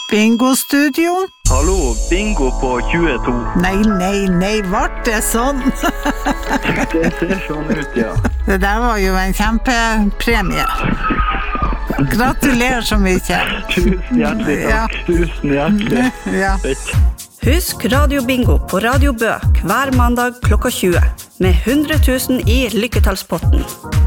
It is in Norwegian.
Bingo-studio? Hallo, bingo på 22. Nei, vart det sånn? Det ser sånn ut, ja. Det der var jo en kjempepremie. Gratulerer så mye. Tusen hjertelig takk. Ja. Tusen hjertelig. Ja. Husk Radio Bingo på Radio Bø hver mandag klokka 20 med 100 000 i lykketallspotten.